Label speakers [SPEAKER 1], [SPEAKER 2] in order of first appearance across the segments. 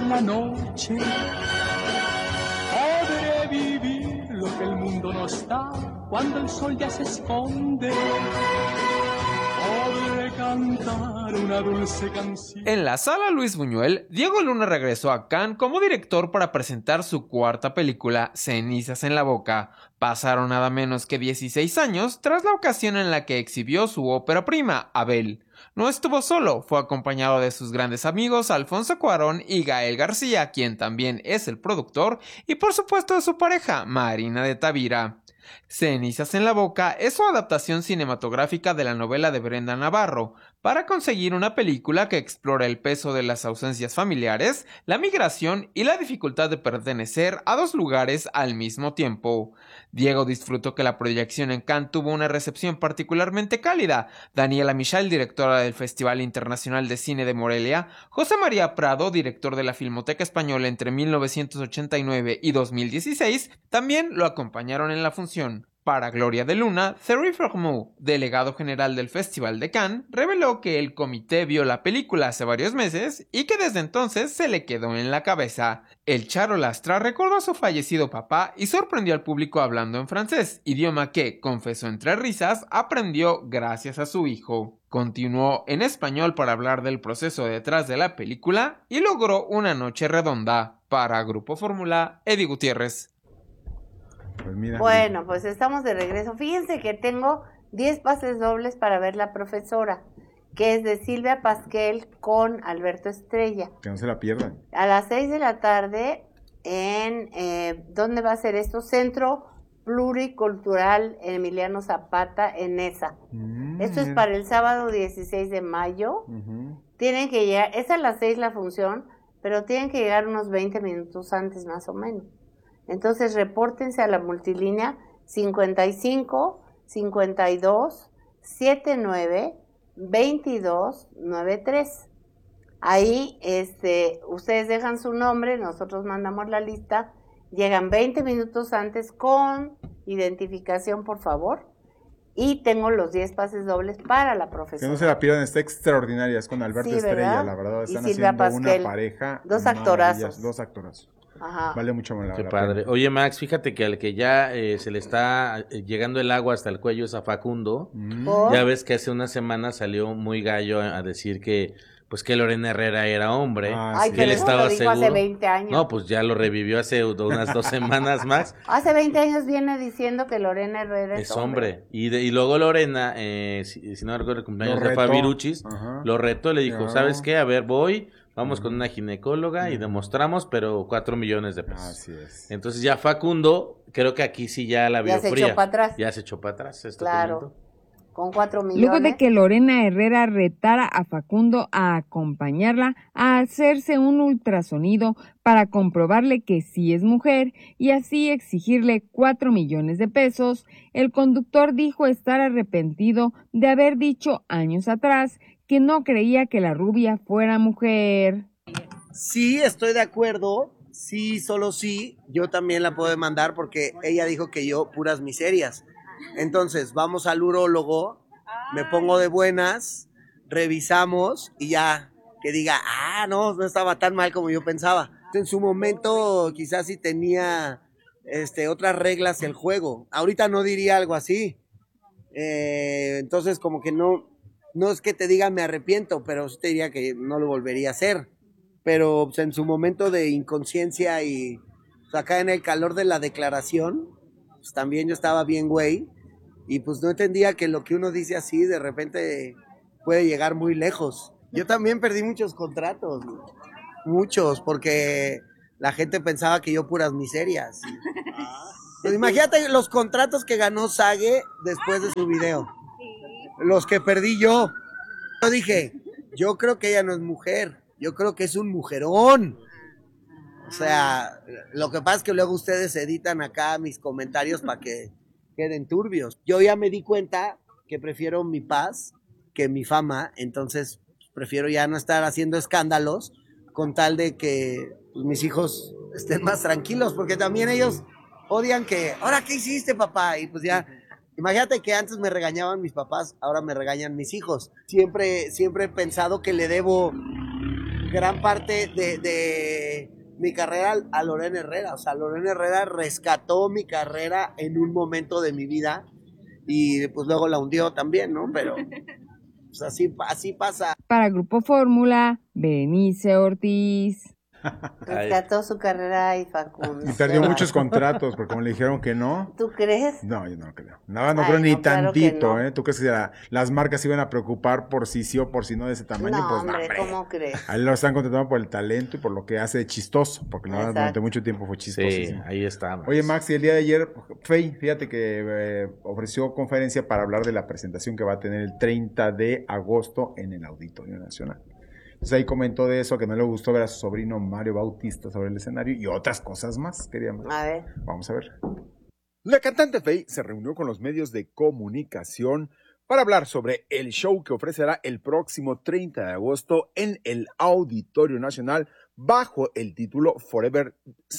[SPEAKER 1] en la noche. Podré vivir lo que el mundo no está cuando el sol ya se esconde. Podré cantar una dulce canción.
[SPEAKER 2] En la sala Luis Buñuel, Diego Luna regresó a Cannes como director para presentar su cuarta película, Cenizas en la boca. Pasaron nada menos que 16 años tras la ocasión en la que exhibió su ópera prima, Abel. No estuvo solo, fue acompañado de sus grandes amigos Alfonso Cuarón y Gael García, quien también es el productor, y por supuesto de su pareja, Marina de Tavira. Cenizas en la boca es su adaptación cinematográfica de la novela de Brenda Navarro, para conseguir una película que explora el peso de las ausencias familiares, la migración y la dificultad de pertenecer a dos lugares al mismo tiempo. Diego disfrutó que la proyección en Cannes tuvo una recepción particularmente cálida. Daniela Michel, directora del Festival Internacional de Cine de Morelia, José María Prado, director de la Filmoteca Española entre 1989 y 2016, también lo acompañaron en la función. Para Gloria de Luna, Thierry Frémaux, delegado general del Festival de Cannes, reveló que el comité vio la película hace varios meses y que desde entonces se le quedó en la cabeza. El Charo Lastra recordó a su fallecido papá y sorprendió al público hablando en francés, idioma que, confesó entre risas, aprendió gracias a su hijo. Continuó en español para hablar del proceso detrás de la película y logró una noche redonda. Para Grupo Fórmula, Eddie Gutiérrez.
[SPEAKER 3] Pues mira,
[SPEAKER 4] Bueno, pues estamos de regreso. Fíjense que tengo 10 pases dobles para ver La Profesora, que es de Silvia Pasquel con Alberto Estrella.
[SPEAKER 3] que no se la pierdan.
[SPEAKER 4] A las 6 de la tarde en, ¿dónde va a ser esto? Centro Pluricultural Emiliano Zapata en Nesa. Esto es
[SPEAKER 3] Mira.
[SPEAKER 4] para el sábado 16 de mayo. Tienen que llegar, es a las 6 la función, pero tienen que llegar unos 20 minutos antes más o menos. Entonces repórtense a la multilínea 55 52 79 22 93. Ahí ustedes dejan su nombre, nosotros mandamos la lista, llegan 20 minutos antes con identificación, por favor. Y tengo los 10 pases dobles para La
[SPEAKER 3] Que
[SPEAKER 4] Profesora.
[SPEAKER 3] no se la pierdan, está extraordinaria. Es con Alberto
[SPEAKER 4] Sí, ¿verdad?
[SPEAKER 3] Estrella, la verdad.
[SPEAKER 4] Y
[SPEAKER 3] Están
[SPEAKER 4] Silvia
[SPEAKER 3] haciendo
[SPEAKER 4] Pasquel.
[SPEAKER 3] una pareja.
[SPEAKER 4] Dos
[SPEAKER 3] maravillosa,
[SPEAKER 4] actorazos.
[SPEAKER 3] Dos actorazos.
[SPEAKER 4] Ajá.
[SPEAKER 3] Vale mucho la
[SPEAKER 5] Qué
[SPEAKER 3] la
[SPEAKER 5] padre.
[SPEAKER 3] pena.
[SPEAKER 5] Oye, Max, fíjate que al que ya se le está llegando el agua hasta el cuello es a Facundo.
[SPEAKER 4] ¿Por?
[SPEAKER 5] Ya ves que hace una semana salió muy gallo a decir que pues que Lorena Herrera era hombre.
[SPEAKER 4] Ay,
[SPEAKER 3] sí.
[SPEAKER 4] pero
[SPEAKER 5] él
[SPEAKER 4] eso
[SPEAKER 5] estaba
[SPEAKER 4] lo dijo
[SPEAKER 5] seguro.
[SPEAKER 4] hace 20 años.
[SPEAKER 5] No, pues ya lo revivió hace unas 2 semanas, Max.
[SPEAKER 4] Hace 20 años viene diciendo que Lorena Herrera
[SPEAKER 5] Es hombre. Y luego Lorena, si no recuerdo el cumpleaños
[SPEAKER 3] Lo
[SPEAKER 5] de
[SPEAKER 3] retó.
[SPEAKER 5] Fabi Ruchis,
[SPEAKER 3] Ajá.
[SPEAKER 5] lo retó, le dijo,
[SPEAKER 3] Claro.
[SPEAKER 5] ¿sabes qué? A ver, vamos con una ginecóloga y demostramos, pero 4 millones de pesos.
[SPEAKER 3] Así es.
[SPEAKER 5] Entonces ya Facundo, creo que aquí sí ya la vio
[SPEAKER 4] Ya se
[SPEAKER 5] fría.
[SPEAKER 4] echó para atrás.
[SPEAKER 5] Ya se echó para atrás. Esto
[SPEAKER 4] Claro.
[SPEAKER 5] comentó.
[SPEAKER 4] Con 4 millones.
[SPEAKER 6] Luego de que Lorena Herrera retara a Facundo a acompañarla a hacerse un ultrasonido para comprobarle que sí es mujer y así exigirle 4 millones de pesos, el conductor dijo estar arrepentido de haber dicho años atrás que no creía que la rubia fuera mujer.
[SPEAKER 7] Sí, estoy de acuerdo. Sí, solo sí. Yo también la puedo demandar porque ella dijo que yo puras miserias. Entonces, vamos al urólogo, me pongo de buenas, revisamos y ya que diga, no estaba tan mal como yo pensaba. En su momento quizás sí tenía otras reglas el juego. Ahorita no diría algo así. Entonces como que no es que te diga me arrepiento, pero sí te diría que no lo volvería a hacer. Pero pues, en su momento de inconsciencia y pues, acá en el calor de la declaración, pues también yo estaba bien güey y pues no entendía que lo que uno dice así de repente puede llegar muy lejos. Yo también perdí muchos contratos, muchos, porque la gente pensaba que yo puras miserias. Pues imagínate los contratos que ganó Sage después de su video, los que perdí yo. Yo dije, yo creo que ella no es mujer, yo creo que es un mujerón. O sea, lo que pasa es que luego ustedes editan acá mis comentarios para que queden turbios. Yo ya me di cuenta que prefiero mi paz que mi fama, entonces prefiero ya no estar haciendo escándalos con tal de que pues, mis hijos estén más tranquilos, porque también ellos odian que, ¿ahora qué hiciste, papá? Y pues ya, imagínate que antes me regañaban mis papás, ahora me regañan mis hijos. Siempre he pensado que le debo gran parte de mi carrera a Lorena Herrera. O sea, Lorena Herrera rescató mi carrera en un momento de mi vida y pues luego la hundió también, ¿no? Pero pues así pasa.
[SPEAKER 6] Para Grupo Fórmula, Berenice Ortiz.
[SPEAKER 4] Rescató su carrera y Facundo.
[SPEAKER 3] Y perdió muchos contratos, porque como le dijeron que no.
[SPEAKER 4] ¿Tú crees?
[SPEAKER 3] No, yo no creo. Nada, no
[SPEAKER 4] Ay,
[SPEAKER 3] creo ni
[SPEAKER 4] no, claro que
[SPEAKER 3] tantito,
[SPEAKER 4] no.
[SPEAKER 3] ¿eh? ¿Tú crees que las marcas se iban a preocupar por si sí o por si no de ese tamaño?
[SPEAKER 4] No,
[SPEAKER 3] Pues
[SPEAKER 4] hombre, ¿cómo crees?
[SPEAKER 3] A él lo están contratando por el talento y por lo que hace de chistoso, porque la verdad
[SPEAKER 4] Exacto.
[SPEAKER 3] durante mucho tiempo fue chistoso.
[SPEAKER 5] Sí, ahí está. Max.
[SPEAKER 3] Oye, Max, y el día de ayer, Fey, fíjate que ofreció conferencia para hablar de la presentación que va a tener el 30 de agosto en el Auditorio Nacional. Entonces ahí comentó de eso, que no le gustó ver a su sobrino Mario Bautista sobre el escenario y otras cosas más, queríamos.
[SPEAKER 4] A ver.
[SPEAKER 3] Vamos a ver. La cantante Fey se reunió con los medios de comunicación para hablar sobre el show que ofrecerá el próximo 30 de agosto en el Auditorio Nacional bajo el título Forever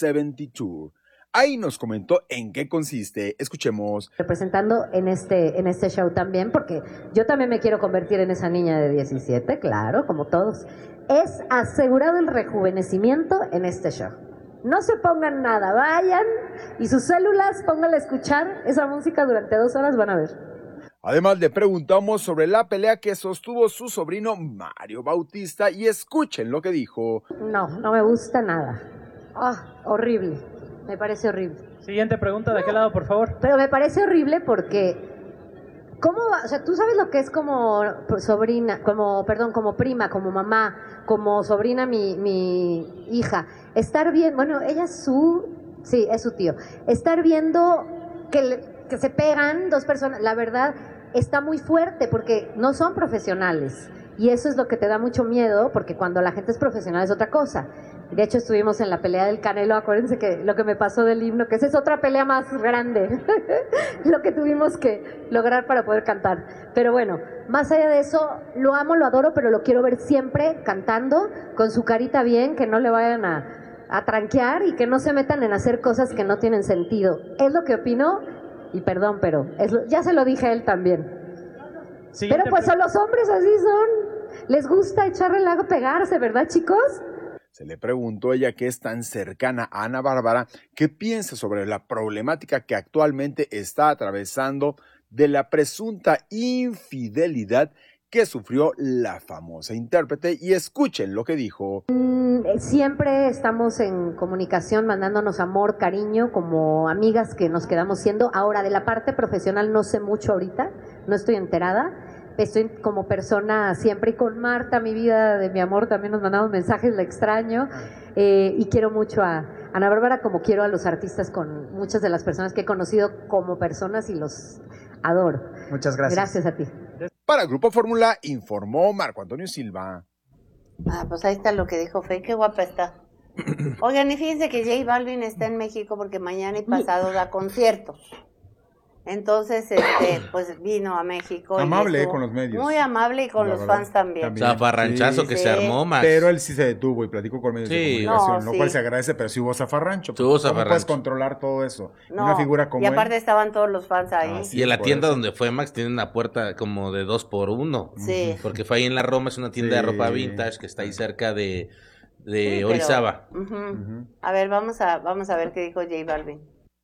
[SPEAKER 3] 72. Ahí nos comentó en qué consiste. Escuchemos.
[SPEAKER 8] Representando en este show también, porque yo también me quiero convertir en esa niña de 17, claro, como todos. Es asegurado el rejuvenecimiento en este show. No se pongan nada, vayan y sus células, pónganle a escuchar esa música durante 2 horas, van a ver.
[SPEAKER 3] Además le preguntamos sobre la pelea que sostuvo su sobrino Mario Bautista y escuchen lo que dijo.
[SPEAKER 8] No me gusta nada. Horrible. Me parece horrible.
[SPEAKER 9] Siguiente pregunta, ¿de qué lado, por favor?
[SPEAKER 8] Pero me parece horrible porque, ¿cómo va? O sea, tú sabes lo que es como sobrina, como prima, como mamá, como sobrina mi hija. Estar bien, bueno, ella es su tío. Estar viendo que se pegan 2 personas, la verdad, está muy fuerte porque no son profesionales. Y eso es lo que te da mucho miedo, porque cuando la gente es profesional es otra cosa. De hecho, estuvimos en la pelea del Canelo, acuérdense que lo que me pasó del himno, que esa es otra pelea más grande, lo que tuvimos que lograr para poder cantar. Pero bueno, más allá de eso, lo amo, lo adoro, pero lo quiero ver siempre cantando, con su carita bien, que no le vayan a tranquear y que no se metan en hacer cosas que no tienen sentido. Es lo que opino, y perdón, pero ya se lo dije a él también. Pero pues son los hombres, así son. Les gusta echar relajo, pegarse, ¿verdad, chicos?
[SPEAKER 3] Se le preguntó a ella, que es tan cercana a Ana Bárbara, qué piensa sobre la problemática que actualmente está atravesando de la presunta infidelidad que sufrió la famosa intérprete, y escuchen lo que dijo.
[SPEAKER 8] Siempre estamos en comunicación, mandándonos amor, cariño, como amigas que nos quedamos siendo. Ahora, de la parte profesional no sé mucho ahorita, no estoy enterada. Estoy como persona siempre, y con Marta, mi vida de mi amor, también nos mandamos mensajes, la extraño, y quiero mucho a Ana Bárbara como quiero a los artistas, con muchas de las personas que he conocido como personas y los adoro.
[SPEAKER 10] Muchas gracias.
[SPEAKER 8] Gracias a ti.
[SPEAKER 3] Para Grupo Fórmula informó Marco Antonio Silva.
[SPEAKER 4] Pues ahí está lo que dijo Fey, qué guapa está. Oigan, y fíjense que J Balvin está en México porque mañana y pasado da conciertos. Entonces, pues vino a México.
[SPEAKER 3] Amable con los medios.
[SPEAKER 4] Muy amable y con los fans también.
[SPEAKER 5] Zafarranchazo que se armó, Max.
[SPEAKER 3] Pero él sí se detuvo y platicó con medios de comunicación, lo cual se agradece, pero sí hubo zafarrancho. ¿Cómo puedes controlar todo eso? Una figura como
[SPEAKER 4] y aparte estaban todos los fans ahí.
[SPEAKER 5] Y en la tienda donde fue Max tiene una puerta como de 2x1.
[SPEAKER 4] Sí.
[SPEAKER 5] Porque fue ahí en la Roma, es una tienda de ropa vintage que está ahí cerca de Orizaba.
[SPEAKER 4] A ver, vamos a ver qué dijo J Balvin.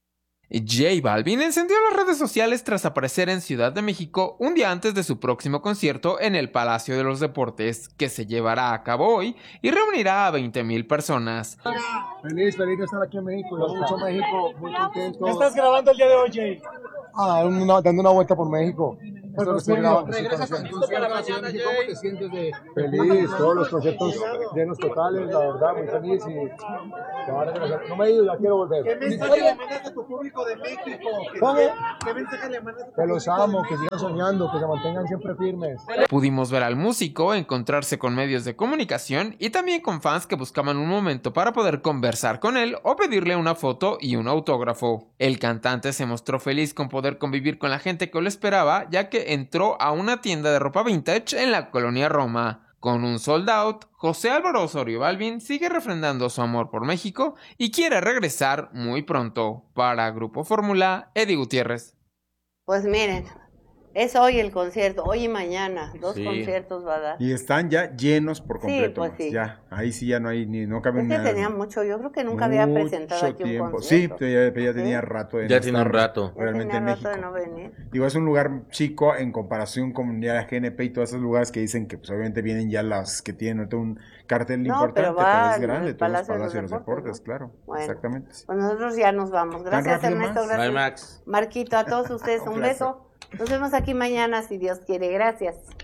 [SPEAKER 2] J Balvin encendió las redes sociales tras aparecer en Ciudad de México un día antes de su próximo concierto en el Palacio de los Deportes, que se llevará a cabo hoy y reunirá a 20,000 personas.
[SPEAKER 10] Feliz de estar aquí en México, lo escucho México, muy contento.
[SPEAKER 9] ¿Qué estás grabando el día de hoy, Jay?
[SPEAKER 10] Dando una vuelta por México.
[SPEAKER 9] Regresas a tu
[SPEAKER 10] México, ¿cómo te sientes de feliz? Todos los conciertos llenos totales, la verdad, muy feliz y no me he ido, ya quiero volver.
[SPEAKER 9] ¿Qué mensaje le mandas a tu público de México? ¿Qué mensaje le mandas a tu público?
[SPEAKER 10] Que los amo, que sigan soñando, que se mantengan siempre firmes.
[SPEAKER 2] Pudimos ver al músico encontrarse con medios de comunicación y también con fans que buscaban un momento para poder conversar con él o pedirle una foto y un autógrafo. El cantante se mostró feliz con poder convivir con la gente que lo esperaba, ya que entró a una tienda de ropa vintage en la colonia Roma. Con un sold out, José Álvaro Osorio Balvin sigue refrendando su amor por México y quiere regresar muy pronto. Para Grupo Fórmula, Eddie Gutiérrez.
[SPEAKER 4] Pues miren, Es hoy el concierto, hoy y mañana, 2
[SPEAKER 5] Sí.
[SPEAKER 4] conciertos va a dar.
[SPEAKER 3] Y están ya llenos por
[SPEAKER 4] Sí,
[SPEAKER 3] completo.
[SPEAKER 4] pues
[SPEAKER 3] Max.
[SPEAKER 4] sí.
[SPEAKER 3] Ya, ahí sí ya no hay ni, no cabe
[SPEAKER 4] Es que
[SPEAKER 3] nada.
[SPEAKER 4] tenía mucho, yo creo que nunca había presentado
[SPEAKER 3] Mucho
[SPEAKER 4] aquí un
[SPEAKER 3] tiempo. Sí,
[SPEAKER 4] concierto.
[SPEAKER 3] ya tenía rato de
[SPEAKER 5] Ya
[SPEAKER 3] no
[SPEAKER 5] tiene un
[SPEAKER 3] estar
[SPEAKER 5] rato.
[SPEAKER 4] Ya
[SPEAKER 3] realmente
[SPEAKER 4] tenía
[SPEAKER 3] en
[SPEAKER 4] rato de
[SPEAKER 3] México.
[SPEAKER 4] no venir.
[SPEAKER 3] Digo, es un lugar chico en comparación con ya la GNP y todos esos lugares que dicen que pues obviamente vienen ya las que tienen ahorita un cartel
[SPEAKER 4] No,
[SPEAKER 3] importante,
[SPEAKER 4] pero va
[SPEAKER 3] es
[SPEAKER 4] al
[SPEAKER 3] grande, todos los
[SPEAKER 4] Palacio de los
[SPEAKER 3] Palacios de los
[SPEAKER 4] Deportes,
[SPEAKER 3] Deportes, claro,
[SPEAKER 4] Bueno.
[SPEAKER 3] exactamente.
[SPEAKER 4] Pues nosotros ya nos vamos. Gracias,
[SPEAKER 3] rápido,
[SPEAKER 4] Ernesto.
[SPEAKER 3] Max?
[SPEAKER 4] Gracias,
[SPEAKER 5] Bye, Max.
[SPEAKER 4] Marquito. A todos ustedes, un
[SPEAKER 3] Un placer.
[SPEAKER 4] beso. Nos vemos aquí mañana, si Dios quiere. Gracias.